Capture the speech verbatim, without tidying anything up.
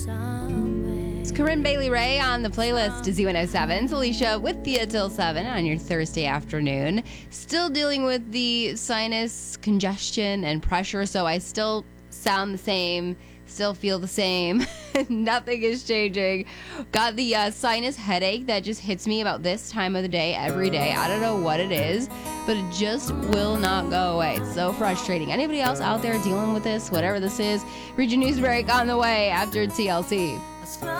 It's Corinne Bailey Ray on the playlist to Z one oh seven. It's Alicia with you till seven on your Thursday afternoon. Still dealing with the sinus congestion and pressure, so I still sound the same, still feel the same. Nothing is changing. Got the uh, sinus headache that just hits me about this time of the day every day. I don't know what it is, but it just will not go away. It's so frustrating. Anybody else out there dealing with this, whatever this is? Region News Break on the way after T L C.